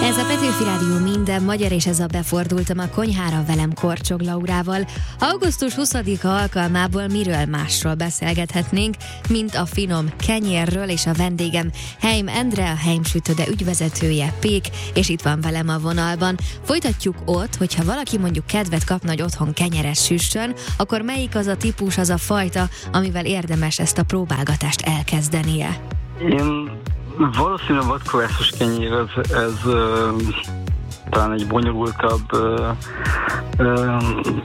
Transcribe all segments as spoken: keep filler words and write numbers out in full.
Ez a Petőfi Rádió minden magyar, és ez a Befordultam a konyhára velem Korcsog Laurával. augusztus huszadika alkalmából miről másról beszélgethetnénk, mint a finom kenyérről, és a vendégem Heim Endre, a Heim Sütöde ügyvezetője, Pék, és itt van velem a vonalban. Folytatjuk ott, hogyha valaki mondjuk kedvet kapna, hogy otthon kenyeres süssön, akkor melyik az a típus, az a fajta, amivel érdemes ezt a próbálgatást elkezdenie? Én valószínűleg a vadkovászos kenyér, ez, ez uh, talán egy bonyolultabb uh, uh,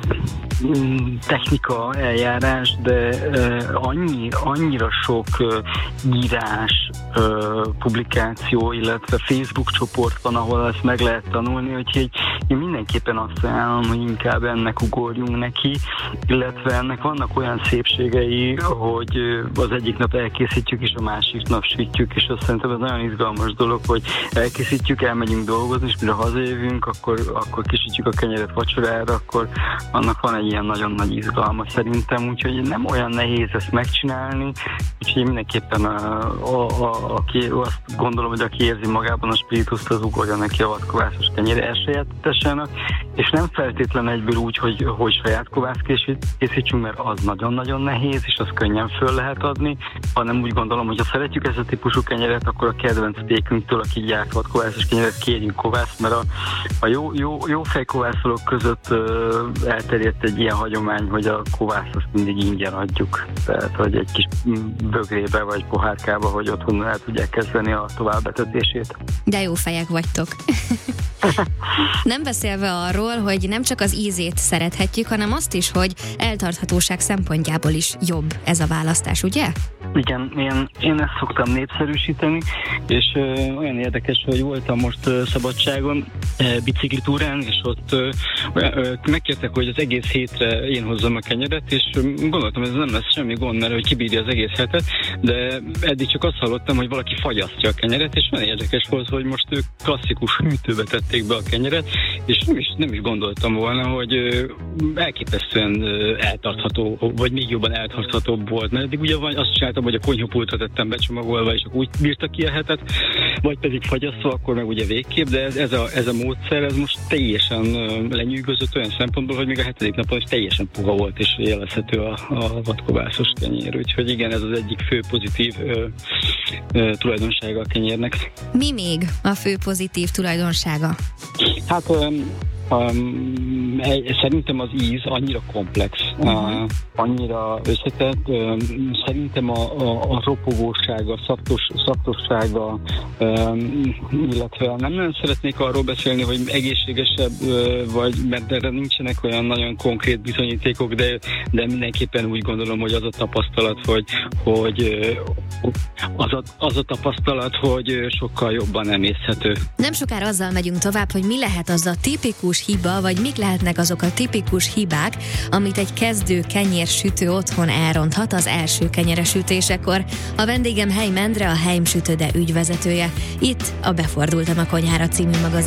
technika, eljárás, de uh, annyi, annyira sok uh, írás, uh, publikáció, illetve Facebook csoport van, ahol ezt meg lehet tanulni, úgyhogy én mindenképpen azt ajánlom, hogy inkább ennek ugorjunk neki, illetve ennek vannak olyan szépségei, hogy az egyik nap elkészítjük, és a másik nap sütjük, és azt szerintem ez nagyon izgalmas dolog, hogy elkészítjük, elmegyünk dolgozni, és mire hazajövünk, akkor, akkor kisütjük a kenyeret vacsorára, akkor annak van egy ilyen nagyon nagy izgalma szerintem, úgyhogy nem olyan nehéz ezt megcsinálni, úgyhogy mindenképpen a, a, a, aki, azt gondolom, hogy aki érzi magában a spirituszt, az ugorja neki a vadkovászos kenyér elsajátításának, és nem feltétlen egyből úgy, hogy, hogy saját kovászt készítsünk, mert az nagyon-nagyon nehéz, és az könnyen föl lehet adni, hanem úgy gondolom, hogy ha szeretjük ezt a típusú kenyeret, akkor a kedvenc pékünktől, aki gyárt vadkovászos kenyeret, kérjünk kovászt, mert a, a jó, jó, jó fejkovászolók között uh, elterjedt egy ilyen hagyomány, hogy a kovászt azt mindig ingyen adjuk. Tehát, hogy egy kis bögrébe vagy pohárkába, hogy otthon el tudják kezdeni a továbbbetetését. De jó fejek vagytok. Nem beszélve arról, hogy nem csak az ízét szerethetjük, hanem azt is, hogy eltarthatóság szempontjából is jobb ez a választás, ugye? Igen, én, én ezt szoktam népszerűsíteni, és ö, olyan érdekes, hogy voltam most ö, szabadságon, ö, biciklitúrán, és ott ö, ö, megkértek, hogy az egész hétre én hozzam a kenyeret, és ö, gondoltam, hogy ez nem lesz semmi gond, mert hogy kibírja az egész hetet, de eddig csak azt hallottam, hogy valaki fagyasztja a kenyeret, és nagyon érdekes volt, hogy most ők klasszikus hűtőbe tették be a kenyeret, és nem is, nem is gondoltam volna, hogy ö, elképesztően ö, eltartható, vagy még jobban eltarthatóbb volt, mert eddig ugye azt csináltam, hogy a konyhapultra tettem becsomagolva, és akkor úgy bírta ki a hetet, vagy pedig fagyasztva, akkor meg ugye végképp, de ez, ez, a, ez a módszer, ez most teljesen uh, lenyűgözött olyan szempontból, hogy még a hetedik napon is teljesen puha volt, és jelezhető a, a vadkovászos kenyér. Úgyhogy igen, ez az egyik fő pozitív uh, uh, tulajdonsága a kenyérnek. Mi még a fő pozitív tulajdonsága? Hát um, Um, szerintem az íz annyira komplex, uh, annyira összetett, um, szerintem a, a, a ropogósága, a szaptos, szaptossága, um, illetve nem nagyon szeretnék arról beszélni, hogy egészségesebb, uh, vagy, mert erre nincsenek olyan nagyon konkrét bizonyítékok, de, de mindenképpen úgy gondolom, hogy az a tapasztalat, hogy, hogy uh, az, a, az a tapasztalat, hogy sokkal jobban emészhető. Nem sokára azzal megyünk tovább, hogy mi lehet az a tipikus hiba, vagy mik lehetnek azok a tipikus hibák, amit egy kezdő kenyérsütő otthon elronthat az első kenyeresütésekor. A vendégem Heim Endre, a Heim Sütöde ügyvezetője. Itt a Befordultam a konyhára című magazin